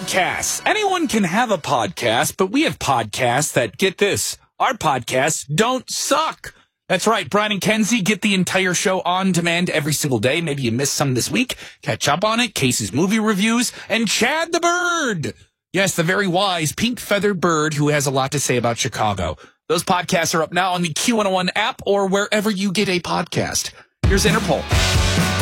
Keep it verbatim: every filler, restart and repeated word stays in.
Podcasts. Anyone can have a podcast, but we have podcasts that, get this, our podcasts don't suck. That's right. Brian and Kenzie get the entire show on demand every single day. Maybe you missed some this week. Catch up on it. Casey's movie reviews. And Chad the Bird. Yes, the very wise pink-feathered bird who has a lot to say about Chicago. Those podcasts are up now on the Q one oh one app or wherever you get a podcast. Here's Interpol.